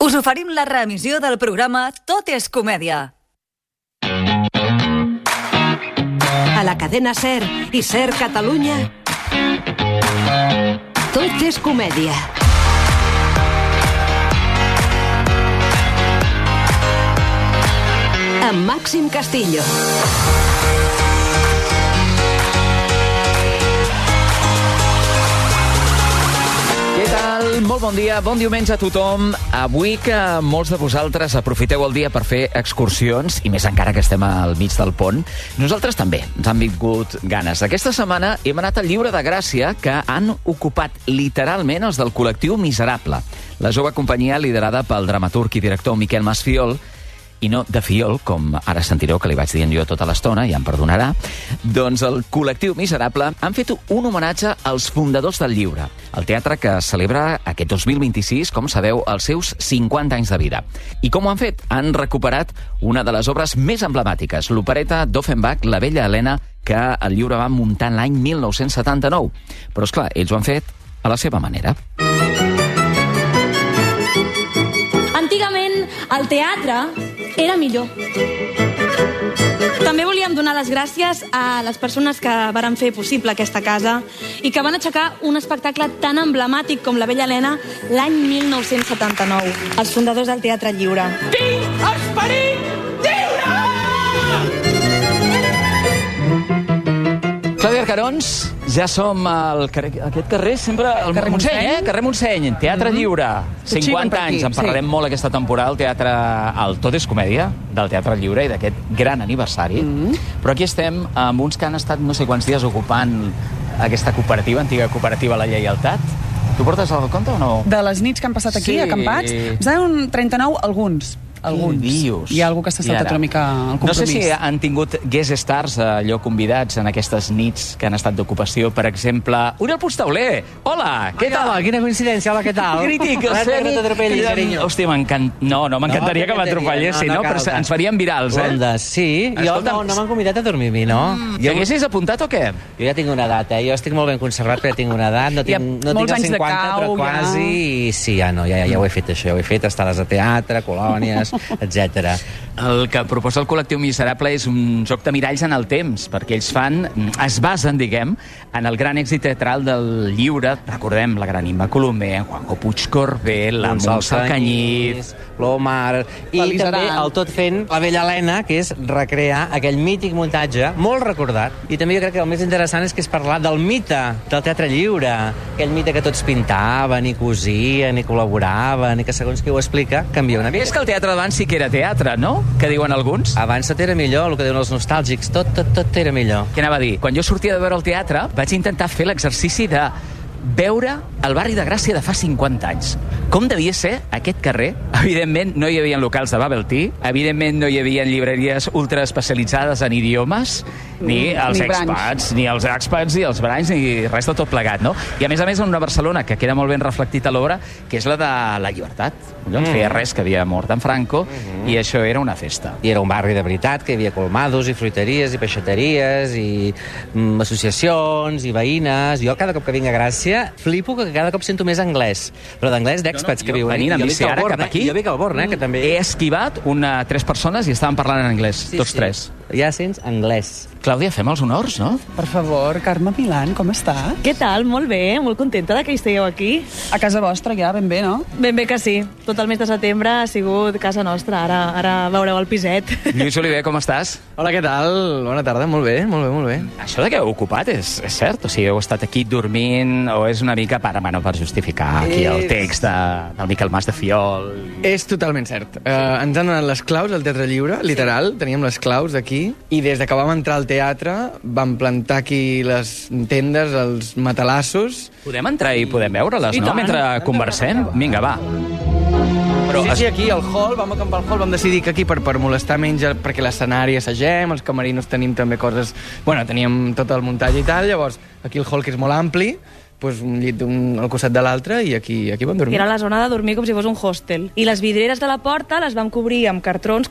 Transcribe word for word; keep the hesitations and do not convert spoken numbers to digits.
Us oferim la reemissió del programa Tot és comèdia. A la cadena SER i SER Catalunya, Tot és comèdia. Amb Màxim Castillo. Què tal? Molt bon dia, bon diumenge a tothom. Avui que molts de vosaltres aprofiteu el dia per fer excursions, i més encara que estem al mig del pont, nosaltres també ens han vingut ganes. Aquesta setmana hem anat al Lliure de Gràcia, que han ocupat literalment els del col·lectiu Miserable, la jove companyia liderada pel dramaturg i director Miquel Masfiol, i no de Fiol, com ara sentireu que li vaig dient jo tota l'estona, ja em perdonarà. Doncs el col·lectiu Miserable han fet un homenatge als fundadors del Lliure, el teatre que celebra aquest dos mil vint-i-sis, com sabeu, els seus cinquanta anys de vida. I com ho han fet? Han recuperat una de les obres més emblemàtiques, l'opereta d'Offenbach, La Bella Helena, que el Lliure va muntar l'any mil nou-cents setanta-nou. Però, esclar, ells ho han fet a la seva manera. Antigament, el teatre era millor. També volíem donar les gràcies a les persones que varen fer possible aquesta casa i que van aixecar un espectacle tan emblemàtic com La Bella Helena l'any mil nou-cents setanta-nou, els fundadors del Teatre Lliure. Tinc esperit lliure! Clàudia Arcarons, ja som al carrer, aquest carrer sempre... El carrer Montseny, eh? Carrer Montseny, Teatre Lliure. cinquanta anys, en parlarem sí. molt aquesta temporada, el teatre, el Tot és comèdia, del Teatre Lliure i d'aquest gran aniversari. Mm-hmm. Però aquí estem amb uns que han estat no sé quants dies ocupant aquesta cooperativa, antiga cooperativa La Lleialtat. Tu portes el compte o no? De les nits que han passat aquí, sí. acampats, em sembla un trenta-nou alguns. Alguns. Dius? Hi ha algú que s'ha saltat una mica el compromís. No sé si han tingut guest stars, allò convidats en aquestes nits que han estat d'ocupació. Per exemple, Oriol Pustauler. Hola, què tal? Hola, quina coincidència, hola, què tal? Crític, no t'atropellis, carinyo. Hòstia, m'encant... No, no m'encantaria no, que m'atropellessin, no, no, però ens farien virals, eh? Ondes, sí. Jo no, no m'han convidat a dormir a mi, no? Mm, jo... T'haguessis apuntat o què? Jo ja tinc una edat, eh? Jo estic molt ben conservat, però ja tinc una edat. No tinc, no tinc els cinquanta, però quasi... I sí, ja no, ja, ja ho he fet, això. Ja ho he fet, estades a teatre, colònies, etcètera. El que proposa el col·lectiu Miserable és un joc de miralls en el temps, perquè ells fan, es basen, diguem, en el gran èxit teatral del Lliure. Recordem la gran Imma Colomer, Juanjo Puigcorbé, la Montse Canyís, l'Omar, i també el tot fent La Bella Helena, que és recrear aquell mític muntatge, molt recordat. I també jo crec que el més interessant és que és parlar del mite del Teatre Lliure, aquell mite que tots pintaven, i cosien, i col·laboraven, i que segons qui ho explica, canvia una mica. És que el teatre d'abans sí que era teatre, no? Que diuen alguns. Abans tot era millor, el que diuen els nostàlgics. Tot, tot, tot era millor. Què anava a dir? Quan jo sortia de veure el teatre, vaig intentar fer l'exercici de veure el barri de Gràcia de fa cinquanta anys. Com devia ser aquest carrer? Evidentment, no hi havia locals de bubble tea, evidentment no hi havia llibreries ultra especialitzades en idiomes, ni els ni expats, ni els expats, ni els branys, ni res de tot plegat, no? I a més a més, en una Barcelona que queda molt ben reflectit a l'obra, que és la de la llibertat. No mm. feia res, que havia mort en Franco, mm-hmm. i això era una festa. I era un barri de veritat, que hi havia colmados, i fruiteries, i peixateries, i mm, associacions, i veïnes. Jo cada cop que vinc a Gràcia flipo que cada cop sento més anglès, però d'anglès d'expats no, no, que viuen. Venint a bici ara cap aquí, jo vinc al Born, eh, que també... He esquivat una, tres persones i estaven parlant en anglès, sí, tots sí. tres. Ja sents anglès. Clàudia, fem els honors, no? Per favor, Carme Milán, com està? Què tal? Molt bé, molt contenta de que hi estigueu aquí. A casa vostra ja, ben bé, no? Ben bé que sí. Tot el mes de setembre ha sigut casa nostra. Ara, ara veureu el piset. Lluís Oliver, com estàs? Hola, què tal? Bona tarda, molt bé, molt bé, molt bé. Això de que heu ocupat és, és cert? O sigui, heu estat aquí dormint o és una mica per, bueno, per justificar aquí és... el text de, del Miquel Mas de Fiol? És totalment cert. Uh, ens han donat les claus al Teatre Lliure, literal. Sí. Teníem les claus aquí i des que vam entrar al teatre vam plantar aquí les tendes, els matalassos. Podem entrar i podem veure-les, no? Mentre conversem? Vinga, va. Però sí, sí, aquí al hall, vam acampar al hall, vam decidir que aquí per, per molestar menys, perquè l'escenari assagem, els camerinos tenim també coses... Bueno, teníem tot el muntatge i tal, llavors aquí el hall, que és molt ampli, pues un llit un al costat de l'altre i aquí, aquí vam dormir. Era la zona de dormir com si fos un hostel. I les vidrieres de la porta les vam cobrir amb cartrons